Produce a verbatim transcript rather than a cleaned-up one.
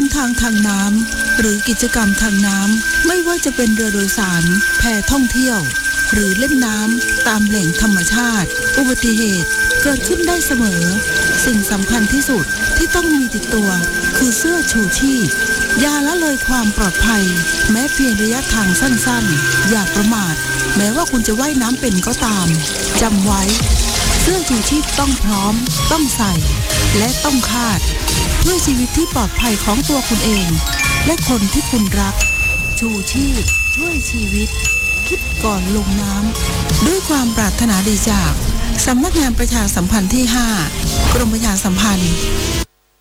ทางทางน้ำหรือกิจกรรมทางน้ำไม่ว่าจะเป็นเรือโดยสารแพท่องเที่ยวหรือเล่นน้ำตามแหล่งธรรมชาติอุบัติเหตุเกิดขึ้นได้เสมอสิ่งสำคัญที่สุดที่ต้องมีติดตัวคือเสื้อชูชีพอย่าละเลยความปลอดภัยแม้เพียงระยะทางสั้นๆอย่าประมาทแม้ว่าคุณจะว่ายน้ำเป็นก็ตามจำไว้เสื้อชูชีพต้องพร้อมต้องใส่และต้องคาดเพื่อชีวิตที่ปลอดภัยของตัวคุณเองและคนที่คุณรักชูชีพช่วยชีวิตคิดก่อนลงน้ำด้วยความปรารถนาดีจากสำนักงานประชาสัมพันธ์ที่ห้ากรมประชาสัมพันธ์